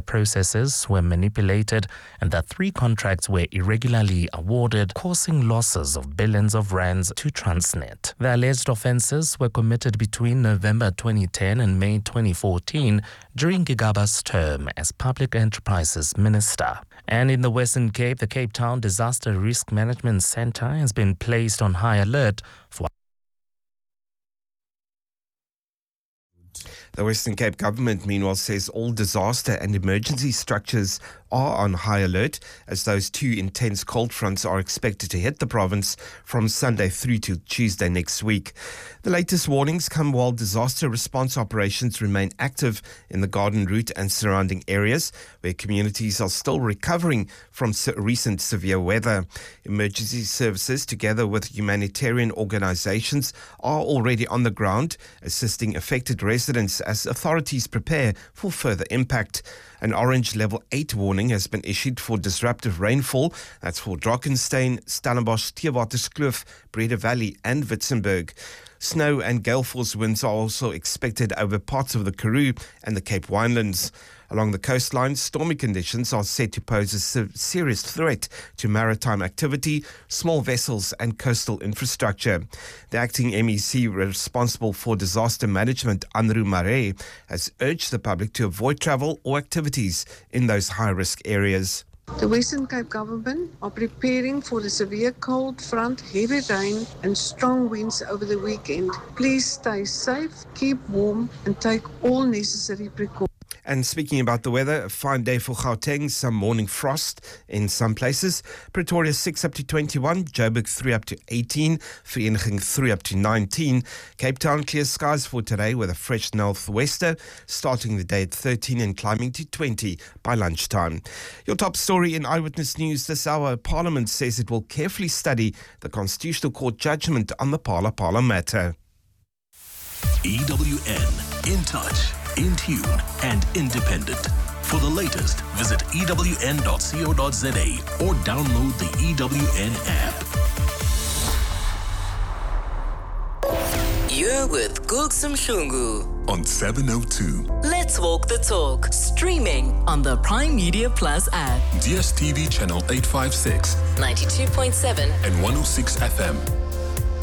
processes were manipulated and that 3 contracts were irregularly awarded, causing losses of billions of rands to Transnet. The alleged offences were committed between November 2010 and May 2014 during Gigaba's term as Public Enterprises Minister. And in the Western Cape, the Cape Town Disaster Risk Management Centre has been placed on high alert for The Western Cape government, meanwhile, says all disaster and emergency structures are on high alert as those 2 intense cold fronts are expected to hit the province from Sunday through to Tuesday next week. The latest warnings come while disaster response operations remain active in the Garden Route and surrounding areas where communities are still recovering from recent severe weather. Emergency services, together with humanitarian organizations, are already on the ground assisting affected residents as authorities prepare for further impact. An orange level 8 warning has been issued for disruptive rainfall. That's for Drakensberg, Stellenbosch, Theewaterskloof, Breda Valley and Witzenberg. Snow and gale force winds are also expected over parts of the Karoo and the Cape Winelands. Along the coastline, stormy conditions are said to pose a serious threat to maritime activity, small vessels and coastal infrastructure. The acting MEC responsible for disaster management, Anru Mare, has urged the public to avoid travel or activities in those high-risk areas. The Western Cape government are preparing for the severe cold front, heavy rain and strong winds over the weekend. Please stay safe, keep warm and take all necessary precautions. And speaking about the weather, a fine day for Gauteng, some morning frost in some places. Pretoria 6 up to 21, Joburg 3 up to 18, Vereniging 3 up to 19. Cape Town clear skies for today with a fresh northwester, starting the day at 13 and climbing to 20 by lunchtime. Your top story in Eyewitness News this hour, Parliament says it will carefully study the Constitutional Court judgment on the Phala matter. EWN, in touch, in tune and independent. For the latest, visit ewn.co.za or download the EWN app. You're with Gulsum Shungu On 702. Let's Walk the Talk, streaming on the Prime Media Plus app. DSTV channel 856 92.7 and 106 FM.